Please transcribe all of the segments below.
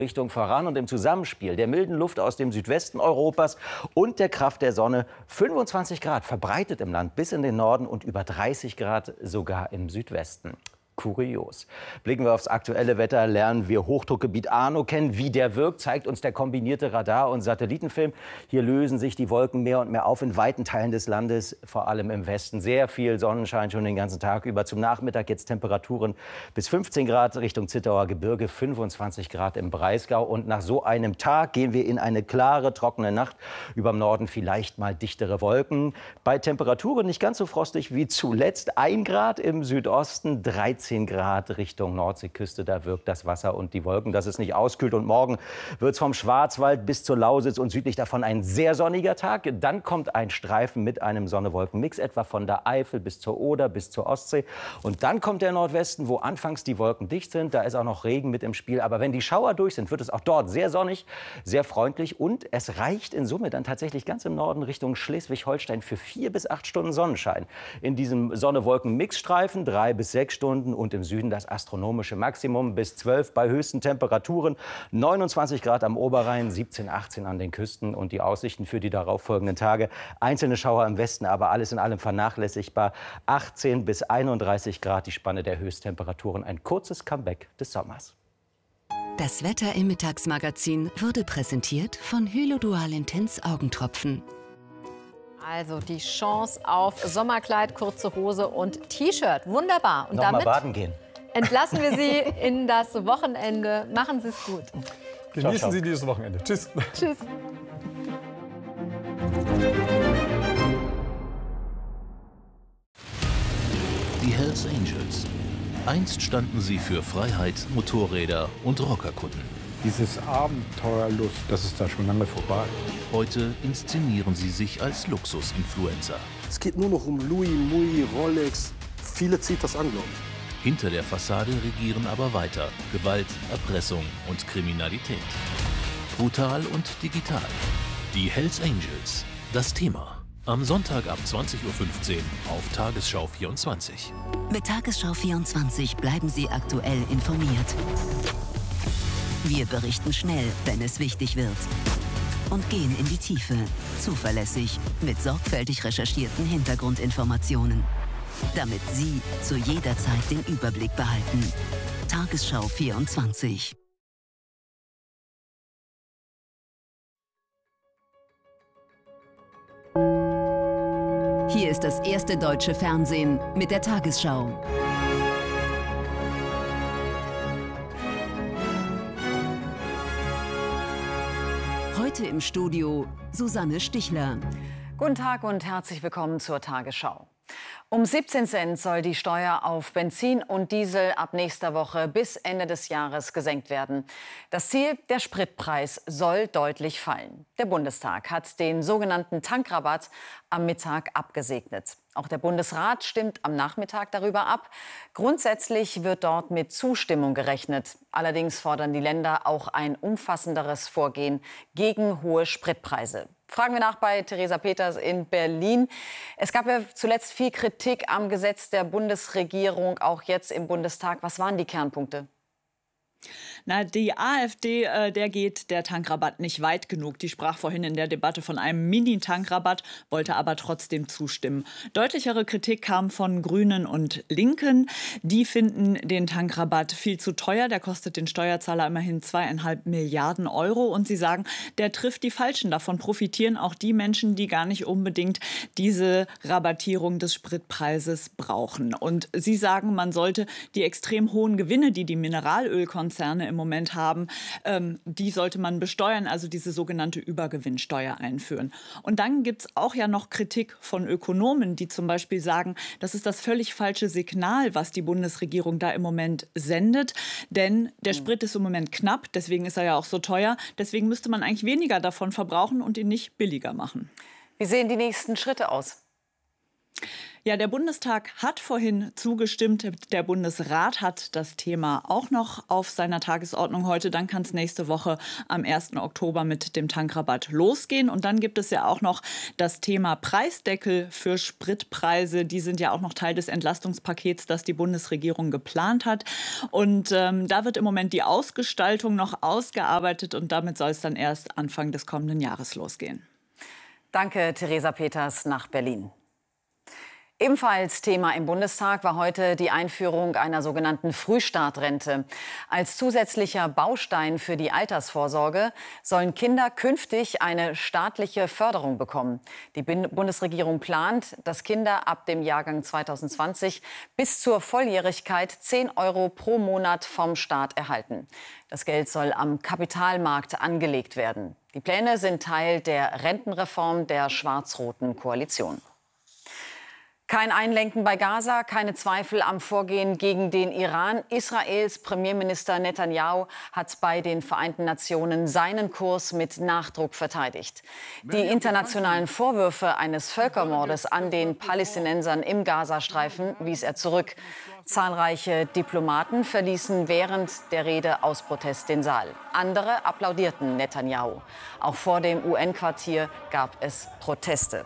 Richtung voran und im Zusammenspiel der milden Luft aus dem Südwesten Europas und der Kraft der Sonne 25 Grad verbreitet im Land bis in den Norden und über 30 Grad sogar im Südwesten. Kurios. Blicken wir aufs aktuelle Wetter, lernen wir Hochdruckgebiet Arno kennen. Wie der wirkt, zeigt uns der kombinierte Radar- und Satellitenfilm. Hier lösen sich die Wolken mehr und mehr auf in weiten Teilen des Landes, vor allem im Westen. Sehr viel Sonnenschein schon den ganzen Tag über. Zum Nachmittag jetzt Temperaturen bis 15 Grad Richtung Zittauer Gebirge, 25 Grad im Breisgau. Und nach so einem Tag gehen wir in eine klare, trockene Nacht. Überm Norden vielleicht mal dichtere Wolken. Bei Temperaturen nicht ganz so frostig wie zuletzt. 1 Grad im Südosten, 13 Grad Richtung Nordseeküste, da wirkt das Wasser und die Wolken, dass es nicht auskühlt. Und morgen wird es vom Schwarzwald bis zur Lausitz und südlich davon ein sehr sonniger Tag. Dann kommt ein Streifen mit einem Sonne-Wolken-Mix, etwa von der Eifel bis zur Oder, bis zur Ostsee. Und dann kommt der Nordwesten, wo anfangs die Wolken dicht sind. Da ist auch noch Regen mit im Spiel. Aber wenn die Schauer durch sind, wird es auch dort sehr sonnig, sehr freundlich. Und es reicht in Summe dann tatsächlich ganz im Norden Richtung Schleswig-Holstein für 4 bis 8 Stunden Sonnenschein. In diesem Sonne-Wolken-Mix-Streifen 3 bis 6 Stunden und im Süden das astronomische Maximum bis 12 bei höchsten Temperaturen, 29 Grad am Oberrhein, 17, 18 an den Küsten und die Aussichten für die darauffolgenden Tage. Einzelne Schauer im Westen, aber alles in allem vernachlässigbar. 18 bis 31 Grad die Spanne der Höchsttemperaturen. Ein kurzes Comeback des Sommers. Das Wetter im Mittagsmagazin wurde präsentiert von Hylodual Intense Augentropfen. Also die Chance auf Sommerkleid, kurze Hose und T-Shirt. Wunderbar. Und Noch damit mal baden gehen. entlassen wir Sie in das Wochenende. Machen Sie es gut. Genießen ciao. Sie dieses Wochenende. Tschüss. Tschüss. Die Hells Angels. Einst standen sie für Freiheit, Motorräder und Rockerkutten. Dieses Abenteuerlust, das ist da schon lange vorbei. Heute inszenieren sie sich als Luxusinfluencer. Es geht nur noch um Louis, Mui, Rolex. Viele zieht das an, glaube ich. Hinter der Fassade regieren aber weiter Gewalt, Erpressung und Kriminalität. Brutal und digital. Die Hells Angels. Das Thema. Am Sonntag ab 20:15 Uhr auf Tagesschau 24. Mit Tagesschau 24 bleiben Sie aktuell informiert. Wir berichten schnell, wenn es wichtig wird. Und gehen in die Tiefe, zuverlässig, mit sorgfältig recherchierten Hintergrundinformationen. Damit Sie zu jeder Zeit den Überblick behalten. Tagesschau 24. Hier ist das erste deutsche Fernsehen mit der Tagesschau. Heute im Studio Susanne Stichler. Guten Tag und herzlich willkommen zur Tagesschau. Um 17 Cent soll die Steuer auf Benzin und Diesel ab nächster Woche bis Ende des Jahres gesenkt werden. Das Ziel, der Spritpreis soll deutlich fallen. Der Bundestag hat den sogenannten Tankrabatt am Mittag abgesegnet. Auch der Bundesrat stimmt am Nachmittag darüber ab. Grundsätzlich wird dort mit Zustimmung gerechnet. Allerdings fordern die Länder auch ein umfassenderes Vorgehen gegen hohe Spritpreise. Fragen wir nach bei Theresa Peters in Berlin. Es gab ja zuletzt viel Kritik am Gesetz der Bundesregierung, auch jetzt im Bundestag. Was waren die Kernpunkte? Na, die AfD, der geht der Tankrabatt nicht weit genug. Die sprach vorhin in der Debatte von einem Mini-Tankrabatt, wollte aber trotzdem zustimmen. Deutlichere Kritik kam von Grünen und Linken. Die finden den Tankrabatt viel zu teuer. Der kostet den Steuerzahler immerhin 2,5 Milliarden Euro. Und sie sagen, der trifft die Falschen. Davon profitieren auch die Menschen, die gar nicht unbedingt diese Rabattierung des Spritpreises brauchen. Und sie sagen, man sollte die extrem hohen Gewinne, die die Mineralölkonzerne im Moment haben, die sollte man besteuern, also diese sogenannte Übergewinnsteuer einführen. Und dann gibt es auch ja noch Kritik von Ökonomen, die zum Beispiel sagen, das ist das völlig falsche Signal, was die Bundesregierung da im Moment sendet. Denn der Sprit ist im Moment knapp, deswegen ist er ja auch so teuer. Deswegen müsste man eigentlich weniger davon verbrauchen und ihn nicht billiger machen. Wie sehen die nächsten Schritte aus? Ja, der Bundestag hat vorhin zugestimmt. Der Bundesrat hat das Thema auch noch auf seiner Tagesordnung heute. Dann kann es nächste Woche am 1. Oktober mit dem Tankrabatt losgehen. Und dann gibt es ja auch noch das Thema Preisdeckel für Spritpreise. Die sind ja auch noch Teil des Entlastungspakets, das die Bundesregierung geplant hat. Und da wird im Moment die Ausgestaltung noch ausgearbeitet. Und damit soll es dann erst Anfang des kommenden Jahres losgehen. Danke, Theresa Peters nach Berlin. Ebenfalls Thema im Bundestag war heute die Einführung einer sogenannten Frühstartrente. Als zusätzlicher Baustein für die Altersvorsorge sollen Kinder künftig eine staatliche Förderung bekommen. Die Bundesregierung plant, dass Kinder ab dem Jahrgang 2020 bis zur Volljährigkeit 10 € pro Monat vom Staat erhalten. Das Geld soll am Kapitalmarkt angelegt werden. Die Pläne sind Teil der Rentenreform der schwarz-roten Koalition. Kein Einlenken bei Gaza, keine Zweifel am Vorgehen gegen den Iran. Israels Premierminister Netanyahu hat bei den Vereinten Nationen seinen Kurs mit Nachdruck verteidigt. Die internationalen Vorwürfe eines Völkermordes an den Palästinensern im Gazastreifen wies er zurück. Zahlreiche Diplomaten verließen während der Rede aus Protest den Saal. Andere applaudierten Netanyahu. Auch vor dem UN-Quartier gab es Proteste.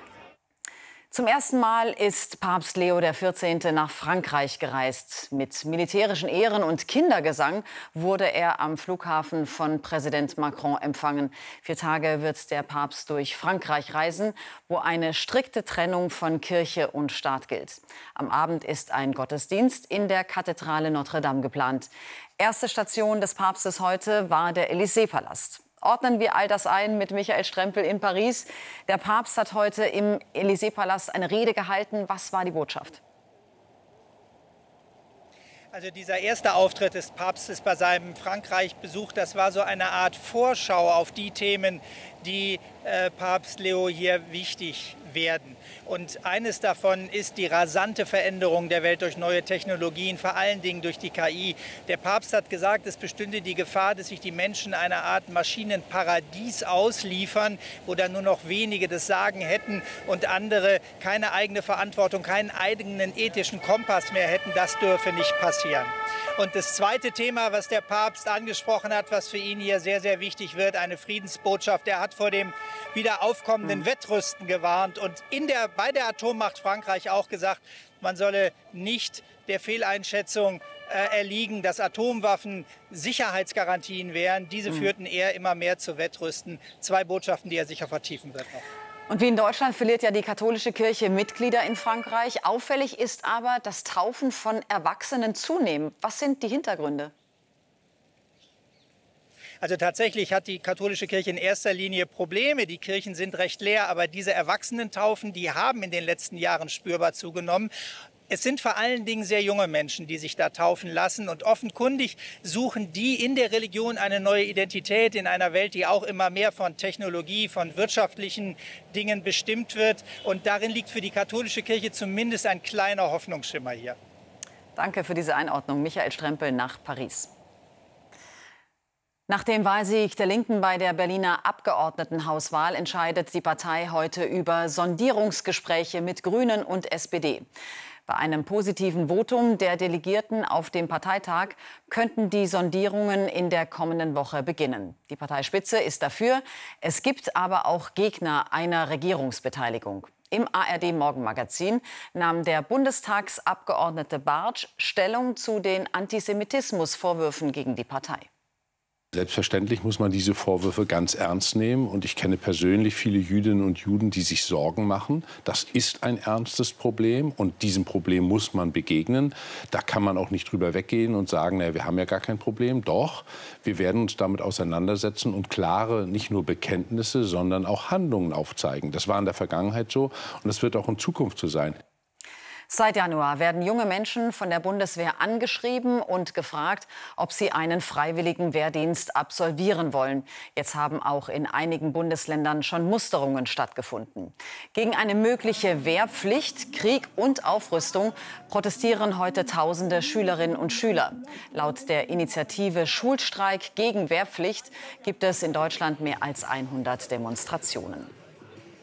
Zum ersten Mal ist Papst Leo XIV. Nach Frankreich gereist. Mit militärischen Ehren und Kindergesang wurde er am Flughafen von Präsident Macron empfangen. 4 Tage wird der Papst durch Frankreich reisen, wo eine strikte Trennung von Kirche und Staat gilt. Am Abend ist ein Gottesdienst in der Kathedrale Notre-Dame geplant. Erste Station des Papstes heute war der Élysée-Palast. Ordnen wir all das ein mit Michael Strempel in Paris. Der Papst hat heute im Élysée-Palast eine Rede gehalten. Was war die Botschaft? Also dieser erste Auftritt des Papstes bei seinem Frankreich-Besuch, das war so eine Art Vorschau auf die Themen, die Papst Leo hier wichtig werden. Und eines davon ist die rasante Veränderung der Welt durch neue Technologien, vor allen Dingen durch die KI. Der Papst hat gesagt, es bestünde die Gefahr, dass sich die Menschen einer Art Maschinenparadies ausliefern, wo dann nur noch wenige das Sagen hätten und andere keine eigene Verantwortung, keinen eigenen ethischen Kompass mehr hätten. Das dürfe nicht passieren. Und das zweite Thema, was der Papst angesprochen hat, was für ihn hier sehr, sehr wichtig wird, eine Friedensbotschaft. Er hat vor dem wieder aufkommenden Wettrüsten gewarnt und bei der Atommacht Frankreich auch gesagt, man solle nicht der Fehleinschätzung erliegen, dass Atomwaffen Sicherheitsgarantien wären. Diese führten eher immer mehr zu Wettrüsten. 2 Botschaften, die er sicher vertiefen wird noch. Und wie in Deutschland verliert ja die katholische Kirche Mitglieder in Frankreich. Auffällig ist aber das Taufen von Erwachsenen zunehmen. Was sind die Hintergründe? Also tatsächlich hat die katholische Kirche in erster Linie Probleme. Die Kirchen sind recht leer, aber diese Erwachsenentaufen, die haben in den letzten Jahren spürbar zugenommen. Es sind vor allen Dingen sehr junge Menschen, die sich da taufen lassen. Und offenkundig suchen die in der Religion eine neue Identität in einer Welt, die auch immer mehr von Technologie, von wirtschaftlichen Dingen bestimmt wird. Und darin liegt für die katholische Kirche zumindest ein kleiner Hoffnungsschimmer hier. Danke für diese Einordnung. Michael Strempel nach Paris. Nach dem Wahlsieg der Linken bei der Berliner Abgeordnetenhauswahl entscheidet die Partei heute über Sondierungsgespräche mit Grünen und SPD. Bei einem positiven Votum der Delegierten auf dem Parteitag könnten die Sondierungen in der kommenden Woche beginnen. Die Parteispitze ist dafür. Es gibt aber auch Gegner einer Regierungsbeteiligung. Im ARD-Morgenmagazin nahm der Bundestagsabgeordnete Bartsch Stellung zu den Antisemitismusvorwürfen gegen die Partei. Selbstverständlich muss man diese Vorwürfe ganz ernst nehmen. Und ich kenne persönlich viele Jüdinnen und Juden, die sich Sorgen machen. Das ist ein ernstes Problem und diesem Problem muss man begegnen. Da kann man auch nicht drüber weggehen und sagen, naja, wir haben ja gar kein Problem. Doch, wir werden uns damit auseinandersetzen und klare, nicht nur Bekenntnisse, sondern auch Handlungen aufzeigen. Das war in der Vergangenheit so und das wird auch in Zukunft so sein. Seit Januar werden junge Menschen von der Bundeswehr angeschrieben und gefragt, ob sie einen freiwilligen Wehrdienst absolvieren wollen. Jetzt haben auch in einigen Bundesländern schon Musterungen stattgefunden. Gegen eine mögliche Wehrpflicht, Krieg und Aufrüstung protestieren heute tausende Schülerinnen und Schüler. Laut der Initiative Schulstreik gegen Wehrpflicht gibt es in Deutschland mehr als 100 Demonstrationen.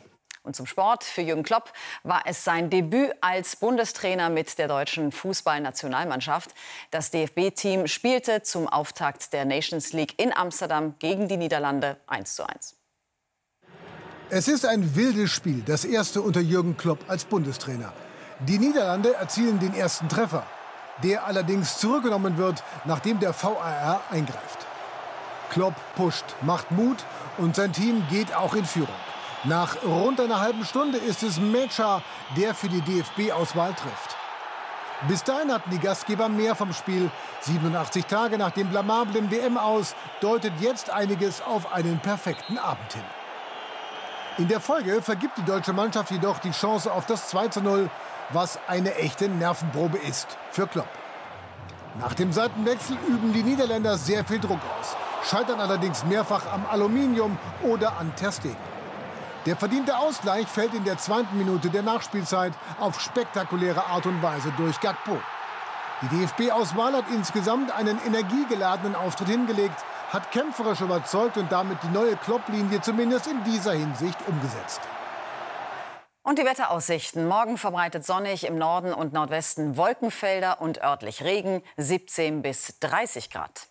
Und zum Sport. Für Jürgen Klopp war es sein Debüt als Bundestrainer mit der deutschen Fußballnationalmannschaft. Das DFB-Team spielte zum Auftakt der Nations League in Amsterdam gegen die Niederlande 1:1. Es ist ein wildes Spiel, das erste unter Jürgen Klopp als Bundestrainer. Die Niederlande erzielen den ersten Treffer, der allerdings zurückgenommen wird, nachdem der VAR eingreift. Klopp pusht, macht Mut und sein Team geht auch in Führung. Nach rund einer halben Stunde ist es Mecha, der für die DFB-Auswahl trifft. Bis dahin hatten die Gastgeber mehr vom Spiel. 87 Tage nach dem blamablen WM-Aus deutet jetzt einiges auf einen perfekten Abend hin. In der Folge vergibt die deutsche Mannschaft jedoch die Chance auf das 2:0, was eine echte Nervenprobe ist für Klopp. Nach dem Seitenwechsel üben die Niederländer sehr viel Druck aus, scheitern allerdings mehrfach am Aluminium oder an Ter Stegen. Der verdiente Ausgleich fällt in der 2. Minute der Nachspielzeit auf spektakuläre Art und Weise durch Gakpo. Die DFB-Auswahl hat insgesamt einen energiegeladenen Auftritt hingelegt, hat kämpferisch überzeugt und damit die neue Klopp-Linie zumindest in dieser Hinsicht umgesetzt. Und die Wetteraussichten. Morgen verbreitet sonnig, im Norden und Nordwesten Wolkenfelder und örtlich Regen, 17 bis 30 Grad.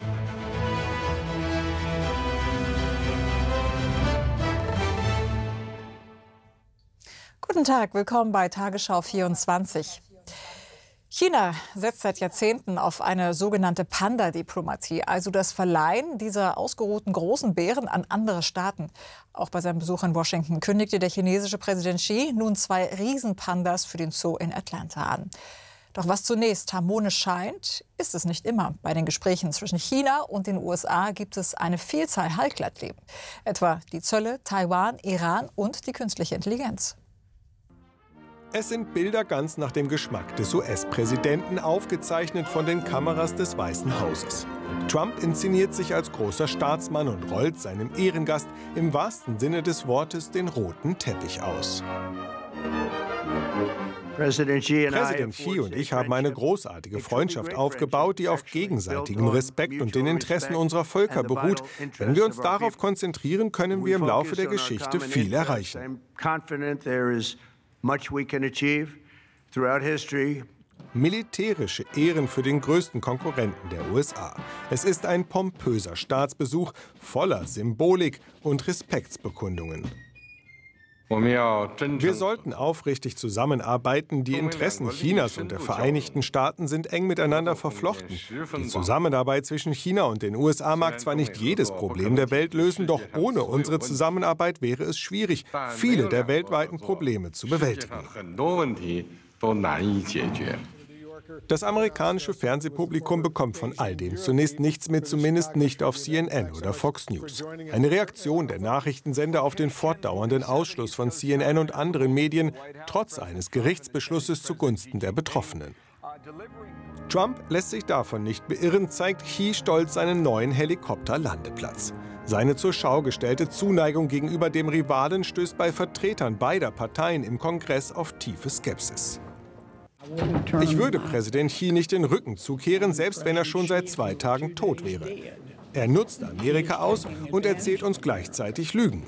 Guten Tag, willkommen bei Tagesschau 24. China setzt seit Jahrzehnten auf eine sogenannte Panda-Diplomatie, also das Verleihen dieser ausgeruhten großen Bären an andere Staaten. Auch bei seinem Besuch in Washington kündigte der chinesische Präsident Xi nun 2 Riesenpandas für den Zoo in Atlanta an. Doch was zunächst harmonisch scheint, ist es nicht immer. Bei den Gesprächen zwischen China und den USA gibt es eine Vielzahl heikler Themen, etwa die Zölle, Taiwan, Iran und die künstliche Intelligenz. Es sind Bilder ganz nach dem Geschmack des US-Präsidenten, aufgezeichnet von den Kameras des Weißen Hauses. Trump inszeniert sich als großer Staatsmann und rollt seinem Ehrengast im wahrsten Sinne des Wortes den roten Teppich aus. Präsident Xi und ich haben eine großartige Freundschaft aufgebaut, die auf gegenseitigem Respekt und den Interessen unserer Völker beruht. Wenn wir uns darauf konzentrieren, können wir im Laufe der Geschichte viel erreichen. Militärische Ehren für den größten Konkurrenten der USA. Es ist ein pompöser Staatsbesuch voller Symbolik und Respektsbekundungen. Wir sollten aufrichtig zusammenarbeiten. Die Interessen Chinas und der Vereinigten Staaten sind eng miteinander verflochten. Die Zusammenarbeit zwischen China und den USA mag zwar nicht jedes Problem der Welt lösen, doch ohne unsere Zusammenarbeit wäre es schwierig, viele der weltweiten Probleme zu bewältigen. Das amerikanische Fernsehpublikum bekommt von all dem zunächst nichts mit, zumindest nicht auf CNN oder Fox News. Eine Reaktion der Nachrichtensender auf den fortdauernden Ausschluss von CNN und anderen Medien, trotz eines Gerichtsbeschlusses zugunsten der Betroffenen. Trump lässt sich davon nicht beirren, zeigt Xi stolz seinen neuen Helikopterlandeplatz. Seine zur Schau gestellte Zuneigung gegenüber dem Rivalen stößt bei Vertretern beider Parteien im Kongress auf tiefe Skepsis. Ich würde Präsident Xi nicht den Rücken zukehren, selbst wenn er schon seit 2 Tagen tot wäre. Er nutzt Amerika aus und erzählt uns gleichzeitig Lügen.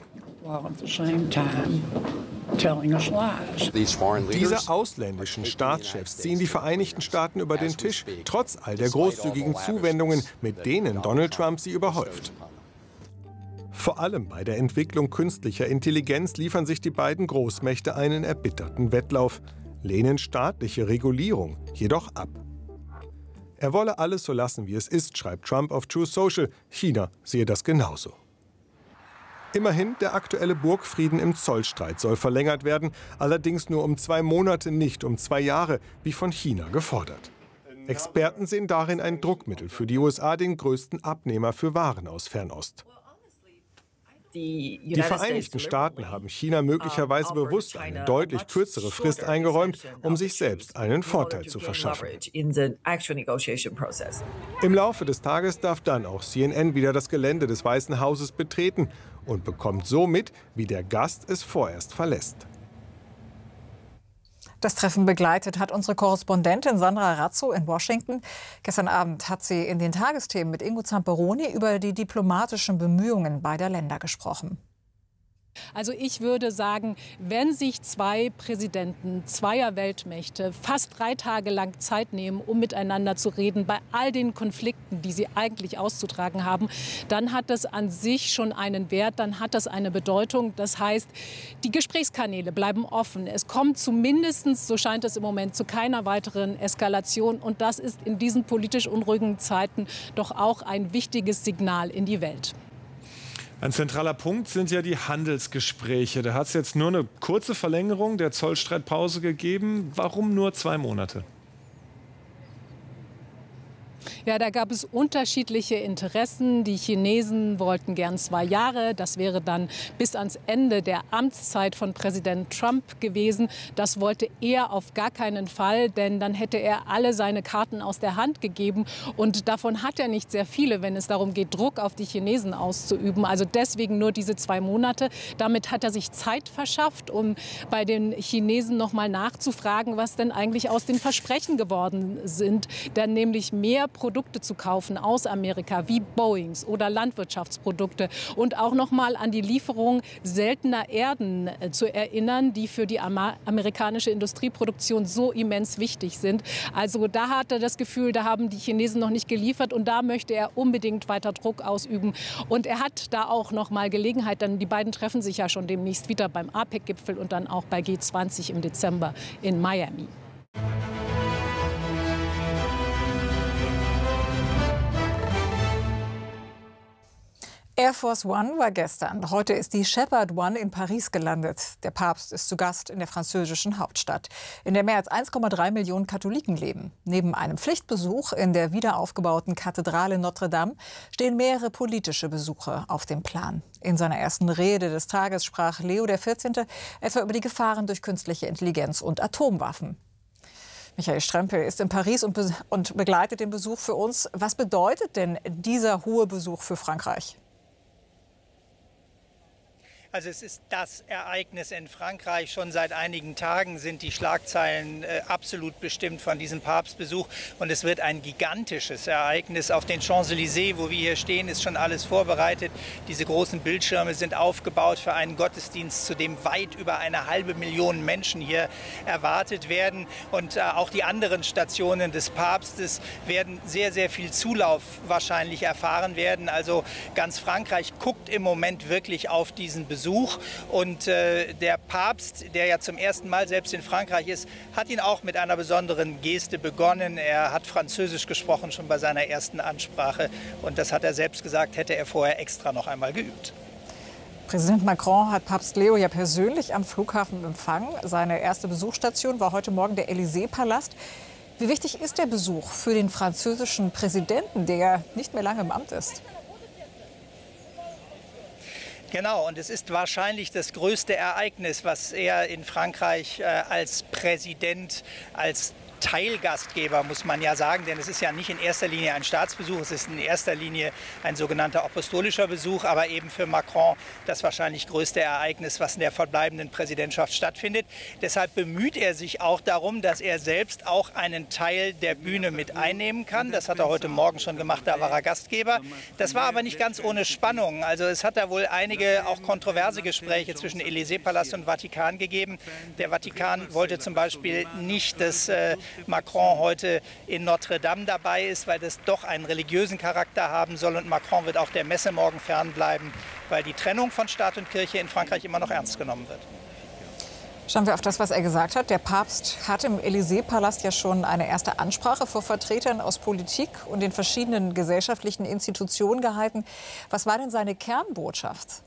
Diese ausländischen Staatschefs ziehen die Vereinigten Staaten über den Tisch, trotz all der großzügigen Zuwendungen, mit denen Donald Trump sie überhäuft. Vor allem bei der Entwicklung künstlicher Intelligenz liefern sich die beiden Großmächte einen erbitterten Wettlauf, lehnen staatliche Regulierung jedoch ab. Er wolle alles so lassen, wie es ist, schreibt Trump auf Truth Social. China sehe das genauso. Immerhin, der aktuelle Burgfrieden im Zollstreit soll verlängert werden, allerdings nur um 2 Monate, nicht um 2 Jahre, wie von China gefordert. Experten sehen darin ein Druckmittel für die USA, den größten Abnehmer für Waren aus Fernost. Die Vereinigten Staaten haben China möglicherweise bewusst eine deutlich kürzere Frist eingeräumt, um sich selbst einen Vorteil zu verschaffen. Im Laufe des Tages darf dann auch CNN wieder das Gelände des Weißen Hauses betreten und bekommt so mit, wie der Gast es vorerst verlässt. Das Treffen begleitet hat unsere Korrespondentin Sandra Razzo in Washington. Gestern Abend hat sie in den Tagesthemen mit Ingo Zamperoni über die diplomatischen Bemühungen beider Länder gesprochen. Also ich würde sagen, wenn sich zwei Präsidenten zweier Weltmächte fast 3 Tage lang Zeit nehmen, um miteinander zu reden, bei all den Konflikten, die sie eigentlich auszutragen haben, dann hat das an sich schon einen Wert, dann hat das eine Bedeutung. Das heißt, die Gesprächskanäle bleiben offen. Es kommt zumindest, so scheint es im Moment, zu keiner weiteren Eskalation. Und das ist in diesen politisch unruhigen Zeiten doch auch ein wichtiges Signal in die Welt. Ein zentraler Punkt sind ja die Handelsgespräche. Da hat es jetzt nur eine kurze Verlängerung der Zollstreitpause gegeben. Warum nur 2 Monate? Ja, da gab es unterschiedliche Interessen. Die Chinesen wollten gern 2 Jahre. Das wäre dann bis ans Ende der Amtszeit von Präsident Trump gewesen. Das wollte er auf gar keinen Fall, denn dann hätte er alle seine Karten aus der Hand gegeben. Und davon hat er nicht sehr viele, wenn es darum geht, Druck auf die Chinesen auszuüben. Also deswegen nur diese 2 Monate. Damit hat er sich Zeit verschafft, um bei den Chinesen noch mal nachzufragen, was denn eigentlich aus den Versprechen geworden sind. Denn nämlich mehr Produkte zu kaufen aus Amerika, wie Boeings oder Landwirtschaftsprodukte. Und auch noch mal an die Lieferung seltener Erden zu erinnern, die für die amerikanische Industrieproduktion so immens wichtig sind. Also da hat er das Gefühl, da haben die Chinesen noch nicht geliefert. Und da möchte er unbedingt weiter Druck ausüben. Und er hat da auch noch mal Gelegenheit, denn die beiden treffen sich ja schon demnächst wieder beim APEC-Gipfel und dann auch bei G20 im Dezember in Miami. Air Force One war gestern. Heute ist die Shepherd One in Paris gelandet. Der Papst ist zu Gast in der französischen Hauptstadt, in der mehr als 1,3 Millionen Katholiken leben. Neben einem Pflichtbesuch in der wiederaufgebauten Kathedrale Notre-Dame stehen mehrere politische Besuche auf dem Plan. In seiner ersten Rede des Tages sprach Leo XIV. Etwa über die Gefahren durch künstliche Intelligenz und Atomwaffen. Michael Strempel ist in Paris und begleitet den Besuch für uns. Was bedeutet denn dieser hohe Besuch für Frankreich? Also es ist das Ereignis in Frankreich. Schon seit einigen Tagen sind die Schlagzeilen absolut bestimmt von diesem Papstbesuch. Und es wird ein gigantisches Ereignis. Auf den Champs-Élysées, wo wir hier stehen, ist schon alles vorbereitet. Diese großen Bildschirme sind aufgebaut für einen Gottesdienst, zu dem weit über 1,5 Million Menschen hier erwartet werden. Und auch die anderen Stationen des Papstes werden sehr, sehr viel Zulauf wahrscheinlich erfahren werden. Also ganz Frankreich guckt im Moment wirklich auf diesen Besuch. Und der Papst, der ja zum ersten Mal selbst in Frankreich ist, hat ihn auch mit einer besonderen Geste begonnen. Er hat Französisch gesprochen, schon bei seiner ersten Ansprache. Und das hat er selbst gesagt, hätte er vorher extra noch einmal geübt. Präsident Macron hat Papst Leo ja persönlich am Flughafen empfangen. Seine erste Besuchsstation war heute Morgen der Élysée-Palast. Wie wichtig ist der Besuch für den französischen Präsidenten, der nicht mehr lange im Amt ist? Genau, und es ist wahrscheinlich das größte Ereignis, was er in Frankreich als Präsident, als Teilgastgeber, muss man ja sagen, denn es ist ja nicht in erster Linie ein Staatsbesuch, es ist in erster Linie ein sogenannter apostolischer Besuch, aber eben für Macron das wahrscheinlich größte Ereignis, was in der verbleibenden Präsidentschaft stattfindet. Deshalb bemüht er sich auch darum, dass er selbst auch einen Teil der Bühne mit einnehmen kann. Das hat er heute Morgen schon gemacht, da war er Gastgeber. Das war aber nicht ganz ohne Spannung. Also es hat da wohl einige auch kontroverse Gespräche zwischen Élysée-Palast und Vatikan gegeben. Der Vatikan wollte zum Beispiel nicht, dass Macron heute in Notre-Dame dabei ist, weil das doch einen religiösen Charakter haben soll. Und Macron wird auch der Messe morgen fernbleiben, weil die Trennung von Staat und Kirche in Frankreich immer noch ernst genommen wird. Schauen wir auf das, was er gesagt hat. Der Papst hat im Élysée-Palast ja schon eine erste Ansprache vor Vertretern aus Politik und den verschiedenen gesellschaftlichen Institutionen gehalten. Was war denn seine Kernbotschaft?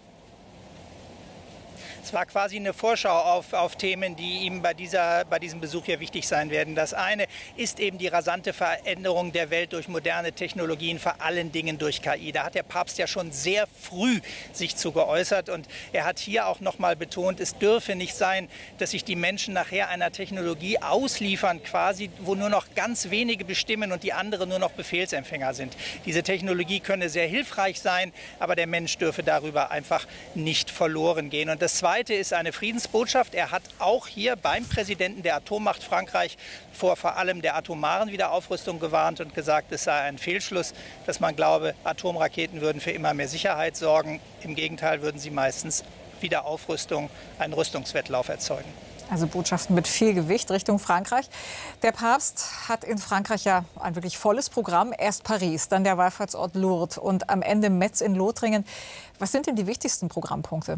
Es war quasi eine Vorschau auf Themen, die ihm bei diesem Besuch hier wichtig sein werden. Das eine ist eben die rasante Veränderung der Welt durch moderne Technologien, vor allen Dingen durch KI. Da hat der Papst ja schon sehr früh sich zu geäußert. Und er hat hier auch noch mal betont, es dürfe nicht sein, dass sich die Menschen nachher einer Technologie ausliefern, quasi, wo nur noch ganz wenige bestimmen und die anderen nur noch Befehlsempfänger sind. Diese Technologie könne sehr hilfreich sein, aber der Mensch dürfe darüber einfach nicht verloren gehen. Und das Zweite ist eine Friedensbotschaft. Er hat auch hier beim Präsidenten der Atommacht Frankreich vor allem der atomaren Wiederaufrüstung gewarnt und gesagt, es sei ein Fehlschluss, dass man glaube, Atomraketen würden für immer mehr Sicherheit sorgen. Im Gegenteil würden sie meistens Wiederaufrüstung einen Rüstungswettlauf erzeugen. Also Botschaften mit viel Gewicht Richtung Frankreich. Der Papst hat in Frankreich ja ein wirklich volles Programm. Erst Paris, dann der Wallfahrtsort Lourdes und am Ende Metz in Lothringen. Was sind denn die wichtigsten Programmpunkte?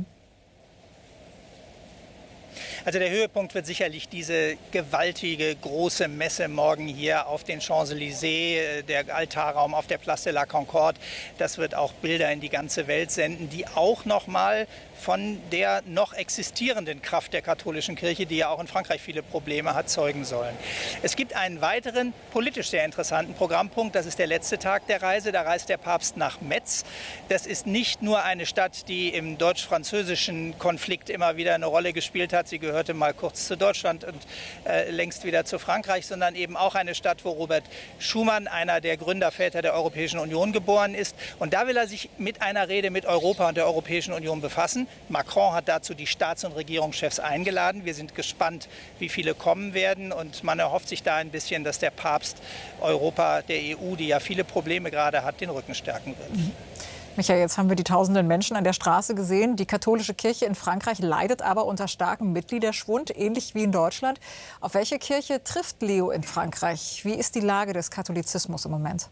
Also der Höhepunkt wird sicherlich diese gewaltige große Messe morgen hier auf den Champs-Élysées, der Altarraum auf der Place de la Concorde. Das wird auch Bilder in die ganze Welt senden, die auch noch mal von der noch existierenden Kraft der katholischen Kirche, die ja auch in Frankreich viele Probleme hat, zeugen sollen. Es gibt einen weiteren politisch sehr interessanten Programmpunkt. Das ist der letzte Tag der Reise. Da reist der Papst nach Metz. Das ist nicht nur eine Stadt, die im deutsch-französischen Konflikt immer wieder eine Rolle gespielt hat. Sie gehörte mal kurz zu Deutschland und längst wieder zu Frankreich, sondern eben auch eine Stadt, wo Robert Schuman, einer der Gründerväter der Europäischen Union, geboren ist. Und da will er sich mit einer Rede mit Europa und der Europäischen Union befassen. Macron hat dazu die Staats- und Regierungschefs eingeladen. Wir sind gespannt, wie viele kommen werden. Und man erhofft sich da ein bisschen, dass der Papst Europa, der EU, die ja viele Probleme gerade hat, den Rücken stärken wird. Michael, jetzt haben wir die tausenden Menschen an der Straße gesehen. Die katholische Kirche in Frankreich leidet aber unter starkem Mitgliederschwund, ähnlich wie in Deutschland. Auf welche Kirche trifft Leo in Frankreich? Wie ist die Lage des Katholizismus im Moment?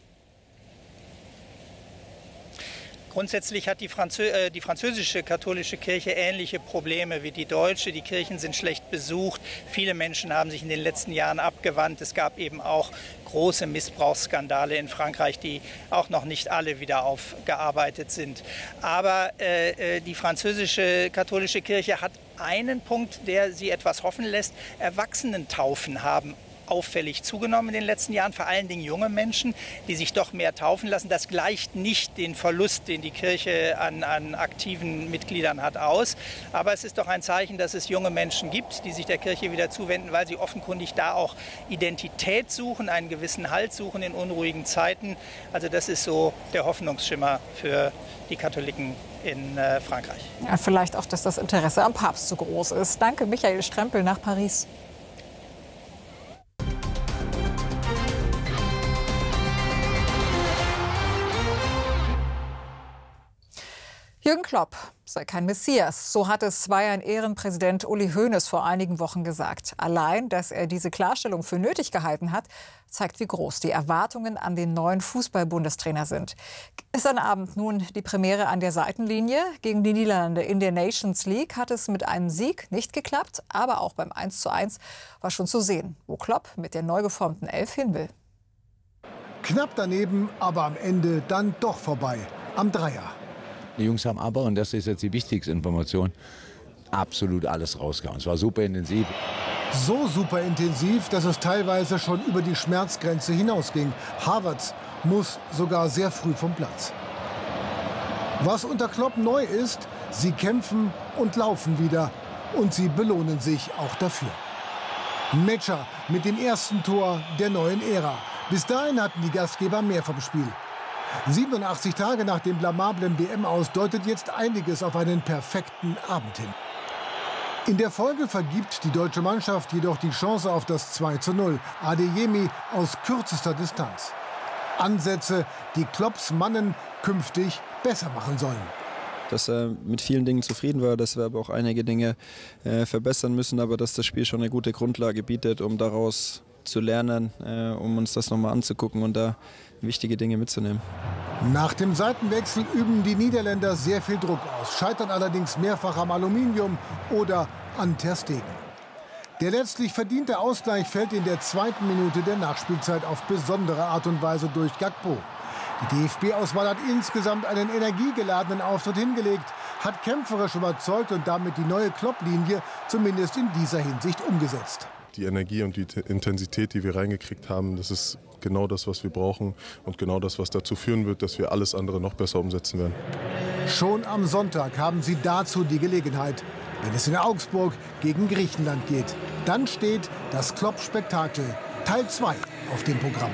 Grundsätzlich hat die französische katholische Kirche ähnliche Probleme wie die deutsche. Die Kirchen sind schlecht besucht. Viele Menschen haben sich in den letzten Jahren abgewandt. Es gab eben auch große Missbrauchsskandale in Frankreich, die auch noch nicht alle wieder aufgearbeitet sind. Aber die französische katholische Kirche hat einen Punkt, der sie etwas hoffen lässt. Erwachsenentaufen haben auffällig zugenommen in den letzten Jahren, vor allen Dingen junge Menschen, die sich doch mehr taufen lassen. Das gleicht nicht den Verlust, den die Kirche an aktiven Mitgliedern hat, aus. Aber es ist doch ein Zeichen, dass es junge Menschen gibt, die sich der Kirche wieder zuwenden, weil sie offenkundig da auch Identität suchen, einen gewissen Halt suchen in unruhigen Zeiten. Also das ist so der Hoffnungsschimmer für die Katholiken in Frankreich. Ja, vielleicht auch, dass das Interesse am Papst so groß ist. Danke, Michael Strempel nach Paris. Jürgen Klopp sei kein Messias. So hat es Bayern-Ehrenpräsident Uli Hoeneß vor einigen Wochen gesagt. Allein, dass er diese Klarstellung für nötig gehalten hat, zeigt, wie groß die Erwartungen an den neuen Fußball-Bundestrainer sind. Gestern Abend nun die Premiere an der Seitenlinie. Gegen die Niederlande in der Nations League hat es mit einem Sieg nicht geklappt. Aber auch beim 1:1 war schon zu sehen, wo Klopp mit der neu geformten Elf hin will. Knapp daneben, aber am Ende dann doch vorbei. Am Dreier. Die Jungs haben aber, und das ist jetzt die wichtigste Information, absolut alles rausgehauen. Es war super intensiv. So super intensiv, dass es teilweise schon über die Schmerzgrenze hinausging. Havertz muss sogar sehr früh vom Platz. Was unter Klopp neu ist, sie kämpfen und laufen wieder. Und sie belohnen sich auch dafür. Metscher mit dem ersten Tor der neuen Ära. Bis dahin hatten die Gastgeber mehr vom Spiel. 87 Tage nach dem blamablen WM-Aus deutet jetzt einiges auf einen perfekten Abend hin. In der Folge vergibt die deutsche Mannschaft jedoch die Chance auf das 2:0. Adeyemi aus kürzester Distanz. Ansätze, die Klopps Mannen künftig besser machen sollen. Dass er mit vielen Dingen zufrieden war, dass wir aber auch einige Dinge verbessern müssen, aber dass das Spiel schon eine gute Grundlage bietet, um daraus zu lernen, um uns das nochmal anzugucken und da wichtige Dinge mitzunehmen. Nach dem Seitenwechsel üben die Niederländer sehr viel Druck aus, scheitern allerdings mehrfach am Aluminium oder an Ter Stegen. Der letztlich verdiente Ausgleich fällt in der 2. Minute der Nachspielzeit auf besondere Art und Weise durch Gakpo. Die DFB-Auswahl hat insgesamt einen energiegeladenen Auftritt hingelegt, hat kämpferisch überzeugt und damit die neue Klopp-Linie zumindest in dieser Hinsicht umgesetzt. Die Energie und die Intensität, die wir reingekriegt haben, das ist genau das, was wir brauchen und genau das, was dazu führen wird, dass wir alles andere noch besser umsetzen werden. Schon am Sonntag haben sie dazu die Gelegenheit, wenn es in Augsburg gegen Griechenland geht. Dann steht das Klopp-Spektakel Teil 2 auf dem Programm.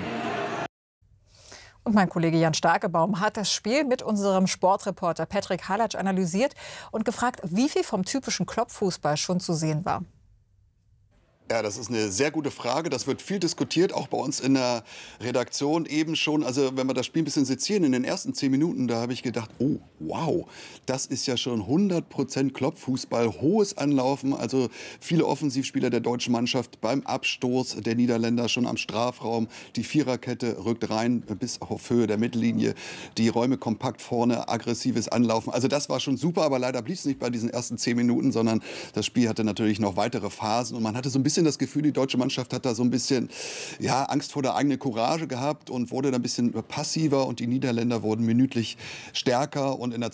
Und mein Kollege Jan Starkebaum hat das Spiel mit unserem Sportreporter Patrick Halatsch analysiert und gefragt, wie viel vom typischen Klopp-Fußball schon zu sehen war. Ja, das ist eine sehr gute Frage. Das wird viel diskutiert, auch bei uns in der Redaktion eben schon. Also wenn wir das Spiel ein bisschen sezieren, in den ersten 10 Minuten, da habe ich gedacht, oh, wow, das ist ja schon 100% Kloppfußball, hohes Anlaufen. Also viele Offensivspieler der deutschen Mannschaft beim Abstoß der Niederländer schon am Strafraum. Die Viererkette rückt rein bis auf Höhe der Mittellinie. Die Räume kompakt vorne, aggressives Anlaufen. Also das war schon super, aber leider blieb es nicht bei diesen ersten 10 Minuten, sondern das Spiel hatte natürlich noch weitere Phasen und man hatte so ein bisschen das Gefühl, die deutsche Mannschaft hat da so ein bisschen Angst vor der eigenen Courage gehabt und wurde dann ein bisschen passiver und die Niederländer wurden minütlich stärker und in der